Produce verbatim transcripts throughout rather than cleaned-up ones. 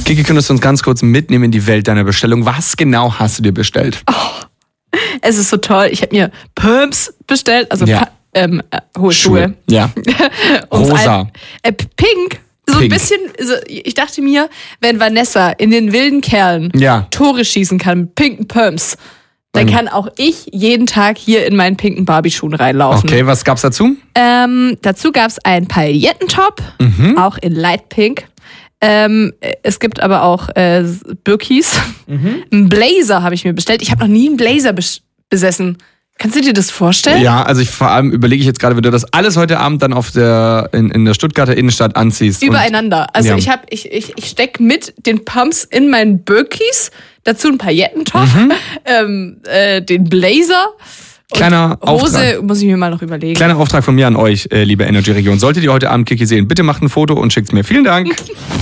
Kiki, könntest du uns ganz kurz mitnehmen in die Welt deiner Bestellung? Was genau hast du dir bestellt? Oh, es ist so toll. Ich habe mir Pumps bestellt, also Ja. pa- ähm, äh, hohe Schuhe. Schuhe. Ja. Ums Rosa. Ein, äh, pink. So Pink. ein bisschen, so, ich dachte mir, wenn Vanessa in den wilden Kerlen Ja. Tore schießen kann mit pinken Pumps, dann Mhm. kann auch ich jeden Tag hier in meinen pinken Barbie-Schuhen reinlaufen. Okay, was gab's dazu? Ähm, dazu gab es einen Paillettentop, Mhm. auch in Light Pink. Ähm, es gibt aber auch äh, Birkis. Mhm. Einen Blazer habe ich mir bestellt. Ich habe noch nie einen Blazer bes- besessen. Kannst du dir das vorstellen? Ja, also ich vor allem überlege ich jetzt gerade, wenn du das alles heute Abend dann auf der in, in der Stuttgarter Innenstadt anziehst. und- Übereinander. Also Ja. ich habe, ich, ich, ich steck mit den Pumps in meinen Birkis, dazu einen Paillettentop, Mhm. ähm, äh, den Blazer. Und Kleiner Hose Auftrag. muss ich mir mal noch überlegen. Kleiner Auftrag von mir an euch, äh, liebe Energy Region. Solltet ihr heute Abend Kiki sehen, bitte macht ein Foto und schickt's mir. Vielen Dank.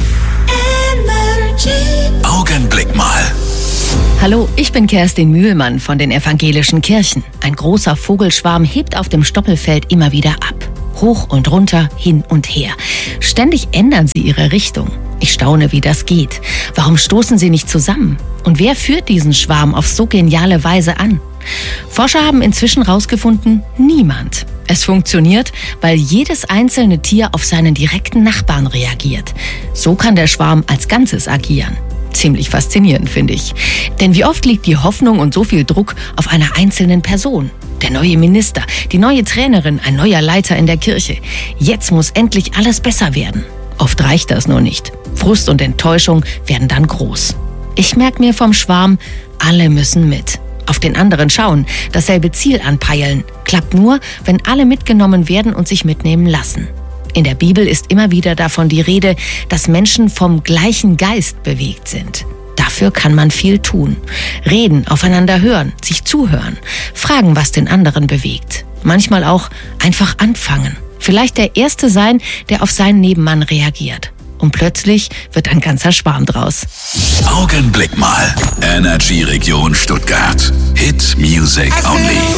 Augenblick mal. Hallo, ich bin Kerstin Mühlmann von den evangelischen Kirchen. Ein großer Vogelschwarm hebt auf dem Stoppelfeld immer wieder ab. Hoch und runter, hin und her. Ständig ändern sie ihre Richtung. Ich staune, wie das geht. Warum stoßen sie nicht zusammen? Und wer führt diesen Schwarm auf so geniale Weise an? Forscher haben inzwischen herausgefunden, niemand. Es funktioniert, weil jedes einzelne Tier auf seinen direkten Nachbarn reagiert. So kann der Schwarm als Ganzes agieren. Ziemlich faszinierend, finde ich. Denn wie oft liegt die Hoffnung und so viel Druck auf einer einzelnen Person? Der neue Minister, die neue Trainerin, ein neuer Leiter in der Kirche. Jetzt muss endlich alles besser werden. Oft reicht das nur nicht. Frust und Enttäuschung werden dann groß. Ich merke mir vom Schwarm, alle müssen mit. Auf den anderen schauen, dasselbe Ziel anpeilen. Klappt nur, wenn alle mitgenommen werden und sich mitnehmen lassen. In der Bibel ist immer wieder davon die Rede, dass Menschen vom gleichen Geist bewegt sind. Dafür kann man viel tun. Reden, aufeinander hören, sich zuhören, fragen, was den anderen bewegt. Manchmal auch einfach anfangen. Vielleicht der Erste sein, der auf seinen Nebenmann reagiert. Und plötzlich wird ein ganzer Schwarm draus. Augenblick mal. Energy Region Stuttgart. Hit Music Only.